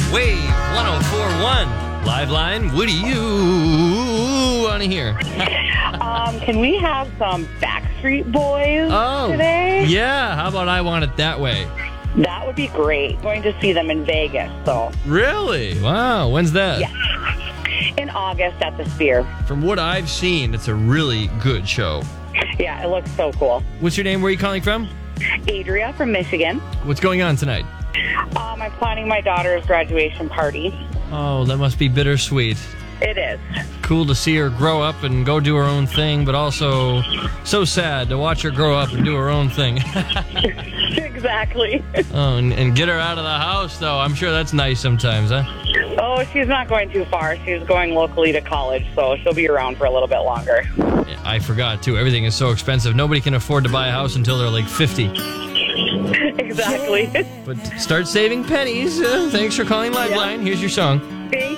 Wave 104.1. Live line. What do you want to hear? Can we have some Backstreet Boys today? Yeah. How about I Want It That Way? That would be great. Going to see them in Vegas, so. Really? Wow. When's that? Yeah. In August at the Sphere. From what I've seen, it's a really good show. Yeah, it looks so cool. What's your name? Where are you calling from? Adria from Michigan. What's going on tonight? I'm planning my daughter's graduation party. Oh, that must be bittersweet. It is. Cool to see her grow up and go do her own thing, but also so sad to watch her grow up and do her own thing. Exactly. Oh, and get her out of the house, though. I'm sure that's nice sometimes, huh? Oh, she's not going too far. She's going locally to college, so she'll be around for a little bit longer. Yeah, I forgot, too. Everything is so expensive. Nobody can afford to buy a house until they're like 50. Exactly. But start saving pennies. Thanks for calling Liveline. Here's your song. Thank